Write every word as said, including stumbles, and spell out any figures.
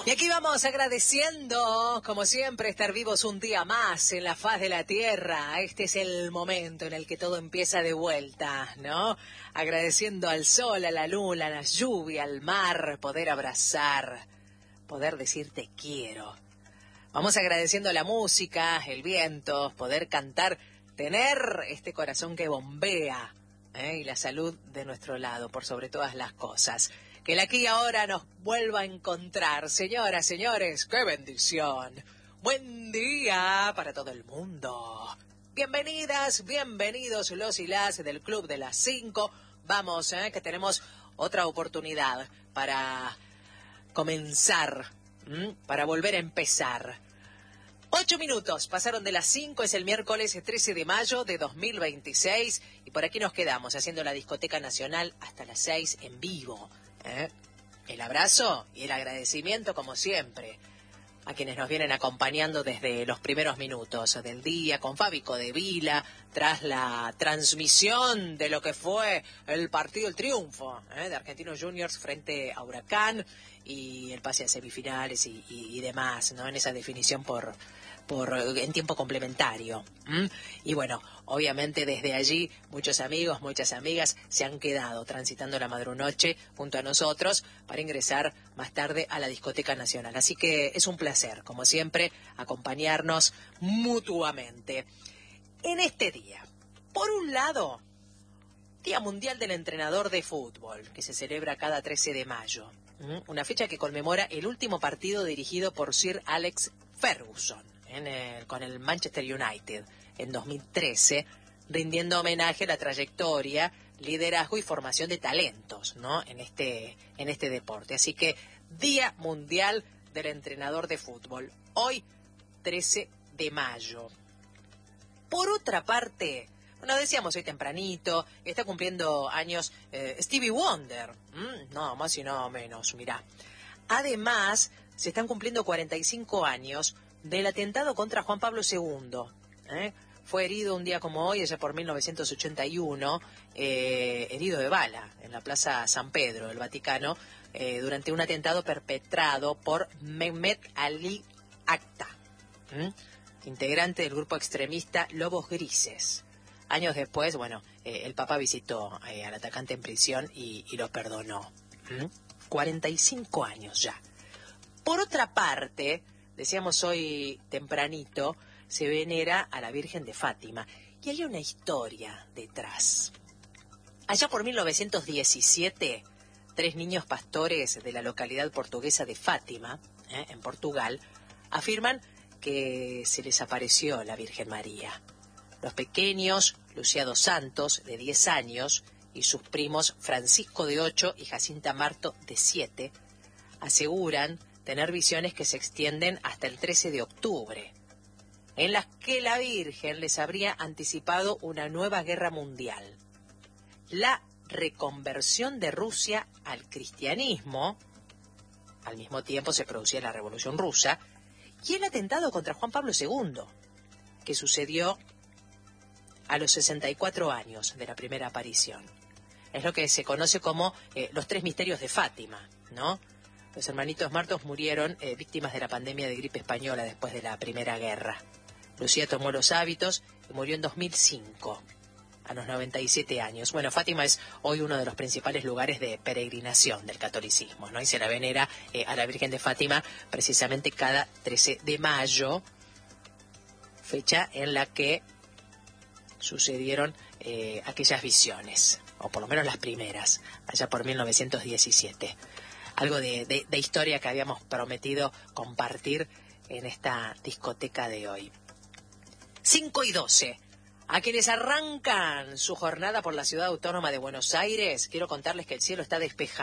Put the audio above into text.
Y aquí vamos agradeciendo, como siempre, estar vivos un día más en la faz de la tierra. Este es el momento en el que todo empieza de vuelta, ¿no? Agradeciendo al sol, a la luna, a la lluvia, al mar, poder abrazar, poder decir te quiero. Vamos agradeciendo la música, el viento, poder cantar, tener este corazón que bombea, ¿eh? Y la salud de nuestro lado, por sobre todas las cosas. Que el aquí y ahora nos vuelva a encontrar. Señoras, señores, ¡qué bendición! Buen día para todo el mundo. Bienvenidas, bienvenidos los y las del Club de las Cinco. Vamos, ¿eh? que tenemos otra oportunidad para comenzar, ¿m? para volver a empezar. Ocho minutos pasaron de las cinco, es el miércoles trece de mayo de dos mil veintiséis y por aquí nos quedamos haciendo la Discoteca Nacional hasta las seis en vivo. ¿Eh? El abrazo y el agradecimiento, como siempre, a quienes nos vienen acompañando desde los primeros minutos del día, con Fábico de Vila, tras la transmisión de lo que fue el partido, el triunfo ¿eh? de Argentinos Juniors frente a Huracán y el pase a semifinales y, y, y demás, ¿no? En esa definición por... por en tiempo complementario. ¿Mm? Y bueno, obviamente desde allí muchos amigos, muchas amigas se han quedado transitando la madrunoche junto a nosotros para ingresar más tarde a la Discoteca Nacional. Así que es un placer, como siempre, acompañarnos mutuamente. En este día, por un lado, Día Mundial del Entrenador de Fútbol, que se celebra cada trece de mayo. ¿Mm? Una fecha que conmemora el último partido dirigido por Sir Alex Ferguson. En el, con el Manchester United en dos mil trece, rindiendo homenaje a la trayectoria, liderazgo y formación de talentos, ¿no? en este en este deporte. Así que Día Mundial del Entrenador de Fútbol, hoy trece de mayo. Por otra parte, bueno, decíamos hoy tempranito, está cumpliendo años eh, Stevie Wonder, ¿Mm? no más y no menos, mirá. Además, se están cumpliendo cuarenta y cinco años del atentado contra Juan Pablo segundo. ¿eh? Fue herido un día como hoy, allá por mil novecientos ochenta y uno, eh, herido de bala en la Plaza San Pedro del Vaticano, eh, durante un atentado perpetrado por Mehmet Ali Akta, ¿eh? integrante del grupo extremista Lobos Grises. Años después, bueno, eh, el Papa visitó eh, al atacante en prisión y, y lo perdonó. ¿eh? cuarenta y cinco años ya. Por otra parte, decíamos hoy tempranito, se venera a la Virgen de Fátima. Y hay una historia detrás. Allá por mil novecientos diecisiete, tres niños pastores de la localidad portuguesa de Fátima, ¿eh? en Portugal, afirman que se les apareció la Virgen María. Los pequeños, Lucía dos Santos, de diez años, y sus primos Francisco, de ocho, y Jacinta Marto, de siete, aseguran tener visiones que se extienden hasta el trece de octubre, en las que la Virgen les habría anticipado una nueva guerra mundial, la reconversión de Rusia al cristianismo, al mismo tiempo se producía la Revolución Rusa, y el atentado contra Juan Pablo segundo, que sucedió a los sesenta y cuatro años de la primera aparición. Es lo que se conoce como eh, los tres misterios de Fátima, ¿no? Los hermanitos Martos murieron eh, víctimas de la pandemia de gripe española después de la Primera Guerra. Lucía tomó los hábitos y murió en dos mil cinco, a los noventa y siete años. Bueno, Fátima es hoy uno de los principales lugares de peregrinación del catolicismo, ¿no? Y se la venera eh, a la Virgen de Fátima precisamente cada trece de mayo, fecha en la que sucedieron eh, aquellas visiones, o por lo menos las primeras, allá por mil novecientos diecisiete. Algo de, de, de historia que habíamos prometido compartir en esta discoteca de hoy. cinco y doce. A quienes arrancan su jornada por la ciudad autónoma de Buenos Aires, quiero contarles que el cielo está despejado.